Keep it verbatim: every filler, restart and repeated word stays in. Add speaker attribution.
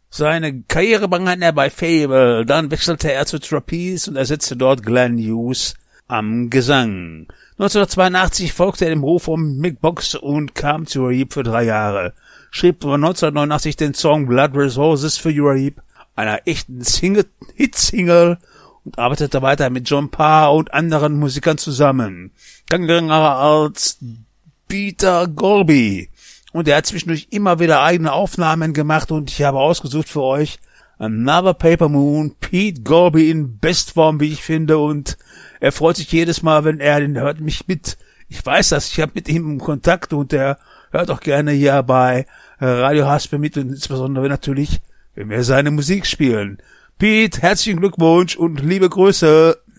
Speaker 1: Seine Karriere begann er bei Fable, dann wechselte er zu Trapeze und ersetzte dort Glenn Hughes am Gesang. neunzehnhundertzweiundachtzig folgte er dem Ruf von Mick Box und kam zu Uriah für drei Jahre. Schrieb neunzehnhundertneunundachtzig den Song Blood Resources für Uriah, einer echten Single, Hit-Single, und arbeitete weiter mit John Parr und anderen Musikern zusammen. Dann länger als Peter Golby. Und er hat zwischendurch immer wieder eigene Aufnahmen gemacht und ich habe ausgesucht für euch Another Paper Moon, Pete Golby in Bestform, wie ich finde, und er freut sich jedes Mal, wenn er den hört mich mit. Ich weiß das, ich habe mit ihm Kontakt und er hört auch gerne hier bei Radio Haspe mit und insbesondere natürlich, wenn wir seine Musik spielen. Pete, herzlichen Glückwunsch und liebe Grüße.